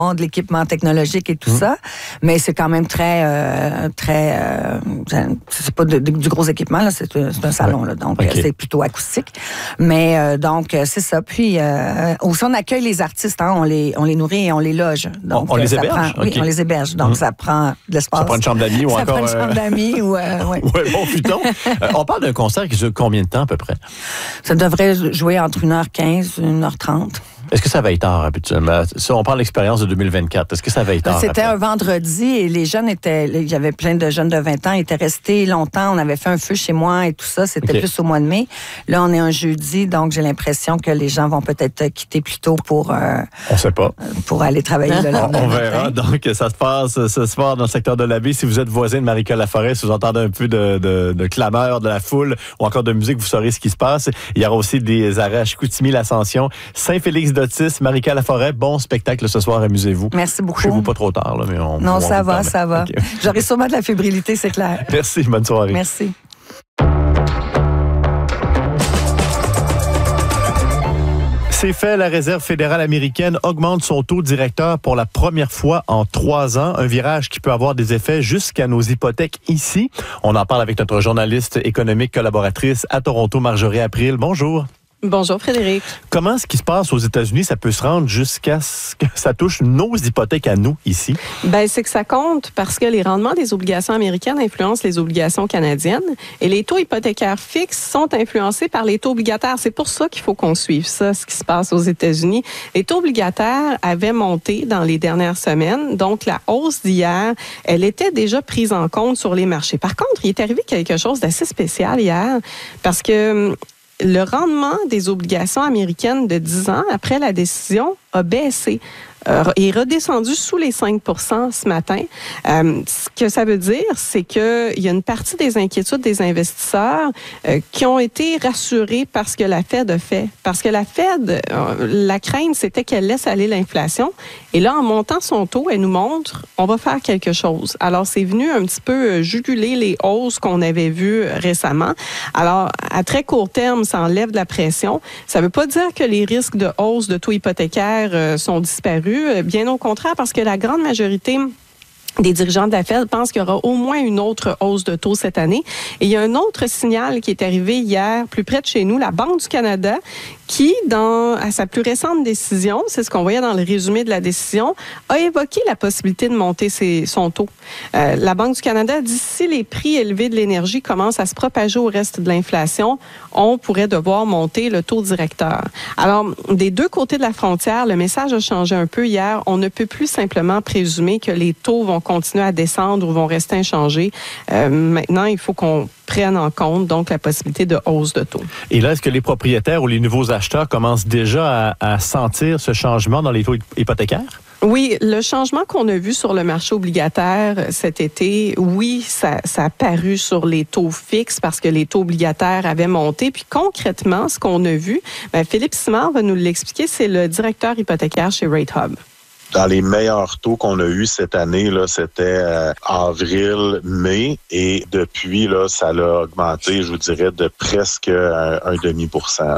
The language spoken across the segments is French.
de l'équipement technologique et tout ça, mais c'est quand même c'est pas du gros équipement, là, c'est un salon, là, donc c'est plutôt acoustique. Mais donc, c'est ça. Puis, aussi, on accueille les artistes, hein, on les nourrit et on les loge. Donc, on les héberge? Oui, on les héberge, donc ça prend de l'espace. Ça prend une chambre d'amis ou ça encore... prend une chambre d'amis ou... ouais, bon, putain. On parle d'un concert qui dure combien de temps, à peu près? Ça devrait jouer entre 1h15 et 1h30. Est-ce que ça va être tard habituellement? Si on parle de l'expérience de 2024, est-ce que ça va être tard? C'était un vendredi et les jeunes il y avait plein de jeunes de 20 ans, ils étaient restés longtemps. On avait fait un feu chez moi et tout ça. C'était plus au mois de mai. Là, on est un jeudi, donc j'ai l'impression que les gens vont peut-être quitter plus tôt pour... on sait pas. Pour aller travailler le lendemain. On verra. Donc, ça se passe ce soir dans le secteur de la baie. Si vous êtes voisin de Marie-Claude Laforêt, si vous entendez un peu de clameur de la foule ou encore de musique, vous saurez ce qui se passe. Il y aura aussi des arrêts à Chicoutimi, l'Ascension, Saint-Félix-d'Otis, Marie-Claude Laforêt. Bon spectacle ce soir, amusez-vous. Merci beaucoup. Chez vous, pas trop tard, là, mais on... Non, ça va. Okay. J'aurai sûrement de la fébrilité, c'est clair. Merci, bonne soirée. Merci. C'est fait, la Réserve fédérale américaine augmente son taux directeur pour la première fois en 3 ans. Un virage qui peut avoir des effets jusqu'à nos hypothèques ici. On en parle avec notre journaliste économique collaboratrice à Toronto, Marjorie April. Bonjour. Bonjour Frédéric. Comment ce qui se passe aux États-Unis, ça peut se rendre jusqu'à ce que ça touche nos hypothèques à nous, ici? Ben, c'est que ça compte parce que les rendements des obligations américaines influencent les obligations canadiennes et les taux hypothécaires fixes sont influencés par les taux obligataires. C'est pour ça qu'il faut qu'on suive ça, ce qui se passe aux États-Unis. Les taux obligataires avaient monté dans les dernières semaines, donc la hausse d'hier, elle était déjà prise en compte sur les marchés. Par contre, il est arrivé quelque chose d'assez spécial hier parce que le rendement des obligations américaines de 10 ans après la décision a baissé. Est redescendu sous les 5 % ce matin. Ce que ça veut dire, c'est qu'il y a une partie des inquiétudes des investisseurs qui ont été rassurés par ce que la Fed a fait. Parce que la Fed, la crainte, c'était qu'elle laisse aller l'inflation. Et là, en montant son taux, elle nous montre, on va faire quelque chose. Alors, c'est venu un petit peu juguler les hausses qu'on avait vues récemment. Alors, à très court terme, ça enlève de la pression. Ça ne veut pas dire que les risques de hausse de taux hypothécaires sont disparus. Bien au contraire, parce que la grande majorité des dirigeants de la Fed pensent qu'il y aura au moins une autre hausse de taux cette année. Et il y a un autre signal qui est arrivé hier, plus près de chez nous, la Banque du Canada, qui, à sa plus récente décision, c'est ce qu'on voyait dans le résumé de la décision, a évoqué la possibilité de monter son taux. La Banque du Canada dit si les prix élevés de l'énergie commencent à se propager au reste de l'inflation, on pourrait devoir monter le taux directeur. Alors, des deux côtés de la frontière, le message a changé un peu hier. On ne peut plus simplement présumer que les taux vont continuer à descendre ou vont rester inchangés. Maintenant, il faut qu'on prenne en compte donc la possibilité de hausse de taux. Et là, est-ce que les propriétaires ou les nouveaux acheteurs commencent déjà à sentir ce changement dans les taux hypothécaires? Oui, le changement qu'on a vu sur le marché obligataire cet été, oui, ça a paru sur les taux fixes parce que les taux obligataires avaient monté. Puis concrètement, ce qu'on a vu, Philippe Simard va nous l'expliquer, c'est le directeur hypothécaire chez Rate Hub. Dans les meilleurs taux qu'on a eus cette année, là, c'était avril, mai, et depuis, là, ça a augmenté, je vous dirais, de presque un demi%.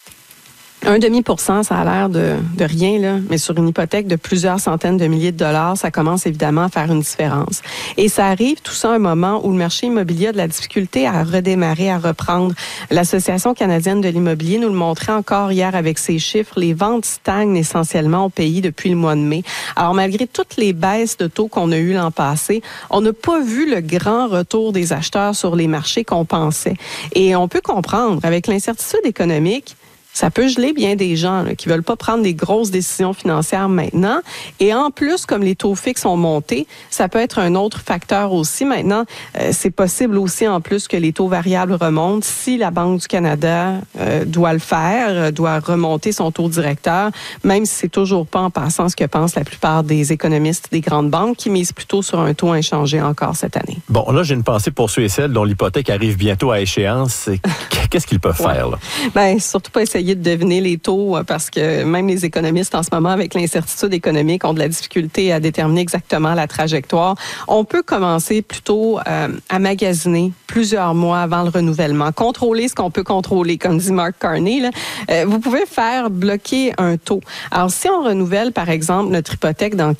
0,5%, ça a l'air de rien, là, mais sur une hypothèque de plusieurs centaines de milliers de dollars, ça commence évidemment à faire une différence. Et ça arrive tout ça à un moment où le marché immobilier a de la difficulté à redémarrer, à reprendre. L'Association canadienne de l'immobilier nous le montrait encore hier avec ses chiffres. Les ventes stagnent essentiellement au pays depuis le mois de mai. Alors, malgré toutes les baisses de taux qu'on a eues l'an passé, on n'a pas vu le grand retour des acheteurs sur les marchés qu'on pensait. Et on peut comprendre, avec l'incertitude économique, ça peut geler bien des gens qui veulent pas prendre des grosses décisions financières maintenant. Et en plus, comme les taux fixes ont monté, ça peut être un autre facteur aussi. Maintenant, c'est possible aussi en plus que les taux variables remontent. Si la Banque du Canada doit le faire, doit remonter son taux directeur, même si c'est toujours pas en passant ce que pensent la plupart des économistes des grandes banques qui misent plutôt sur un taux inchangé encore cette année. Bon, là, j'ai une pensée pour ceux et celles dont l'hypothèque arrive bientôt à échéance. Qu'est-ce qu'ils peuvent faire, là? Bien, surtout pas essayer essayer de deviner les taux parce que même les économistes en ce moment, avec l'incertitude économique, ont de la difficulté à déterminer exactement la trajectoire. On peut commencer plutôt à magasiner plusieurs mois avant le renouvellement. Contrôler ce qu'on peut contrôler, comme dit Mark Carney. Là. Vous pouvez faire bloquer un taux. Alors, si on renouvelle, par exemple, notre hypothèque dans